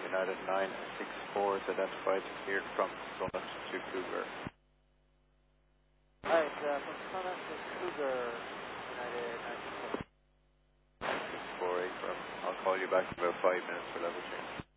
United 964 is identified here from Summit to Cougar. Alright, from Summit to Cougar, United 964. 964, I'll call you back in about 5 minutes for level change.